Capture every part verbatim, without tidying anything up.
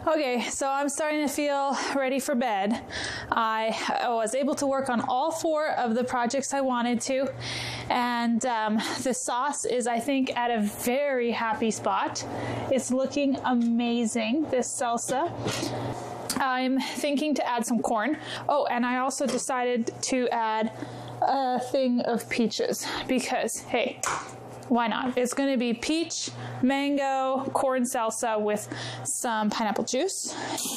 Okay, so I'm starting to feel ready for bed. I, I was able to work on all four of the projects I wanted to, and um, the sauce is, I think, at a very happy spot. It's looking amazing, this salsa. I'm thinking to add some corn. Oh, and I also decided to add a thing of peaches because, hey, why not? It's going to be peach, mango, corn salsa with some pineapple juice.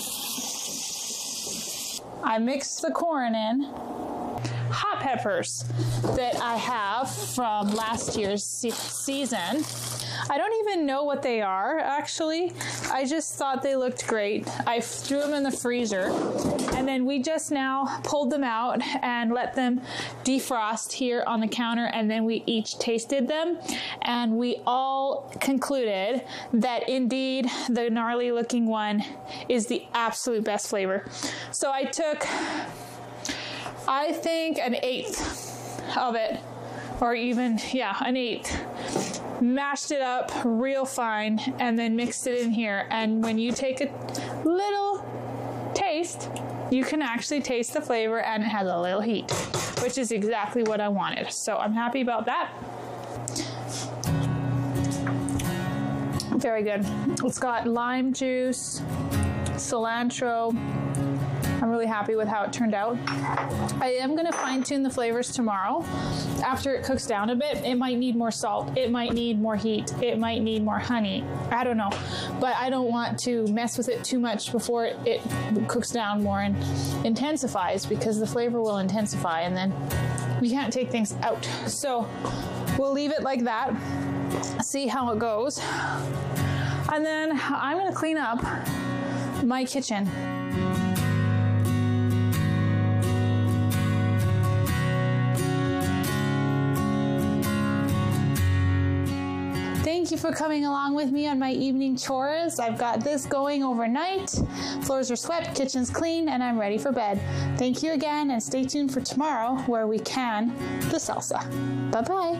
I mixed the corn in. Hot peppers that I have from last year's se- season. I don't even know what they are, actually. I just thought they looked great. I threw them in the freezer, and then we just now pulled them out and let them defrost here on the counter, and then we each tasted them, and we all concluded that indeed the gnarly looking one is the absolute best flavor. So I took, I think, an eighth of it, or even, yeah, an eighth. Mashed it up real fine and then mixed it in here. And when you take a little taste, you can actually taste the flavor, and it has a little heat, which is exactly what I wanted. So I'm happy about that. Very good. It's got lime juice, cilantro. I'm really happy with how it turned out. I am going to fine tune the flavors tomorrow. After it cooks down a bit, it might need more salt. It might need more heat. It might need more honey. I don't know. But I don't want to mess with it too much before it, it cooks down more and intensifies, because the flavor will intensify and then we can't take things out. So we'll leave it like that, see how it goes. And then I'm going to clean up my kitchen. Thank you for coming along with me on my evening chores. I've got this going overnight. Floors are swept, kitchen's clean, and I'm ready for bed. Thank you again, and stay tuned for tomorrow where we can the salsa. Bye-bye.